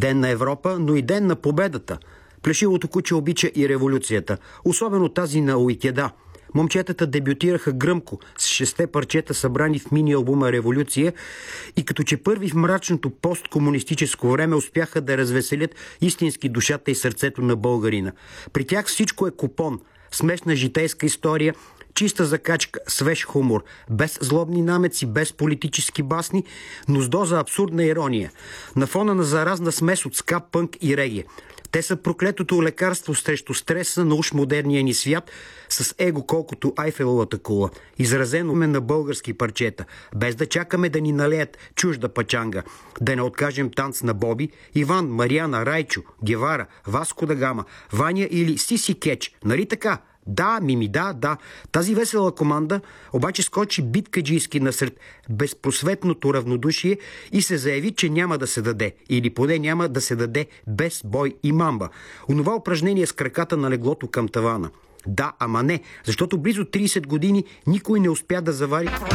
Ден на Европа, но и ден на победата. Плешивото куче обича и революцията, особено тази на Уикеда. Момчетата дебютираха гръмко с 6 парчета, събрани в мини-албума «Революция», и като че първи в мрачното посткомунистическо време успяха да развеселят истински душата и сърцето на българина. При тях всичко е купон, смешна житейска история, чиста закачка, свеж хумор, без злобни намеци, без политически басни, но с доза абсурдна ирония, на фона на заразна смес от ска, пънк и реге. Те са проклетото лекарство срещу стреса на уж модерния ни свят, с его колкото Айфеловата кула, изразено на български парчета, без да чакаме да ни налеят чужда пачанга, да не откажем танц на Боби, Иван, Мариана, Райчо, Гевара, Васко да Гама, Ваня или Сиси Кетч, нали така? Да, да. Тази весела команда обаче скочи биткаджийски насред безпросветното равнодушие и се заяви, че няма да се даде, или поне няма да се даде без бой и мамба. Онова упражнение с краката на леглото към тавана. Да, ама не, защото близо 30 години никой не успя да завари